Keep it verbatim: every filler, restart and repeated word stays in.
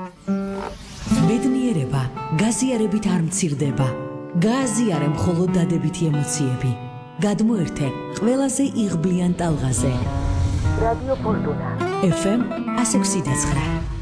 ბედნიერება გაზიარებით არ მცირდება. გააზიარე მხოლოდ დადებითი ემოციები. გადმოერთე ყველაზე იღბლიან ტალღაზე. რადიო ფორტუნა. ეფ ემ one oh six point nine.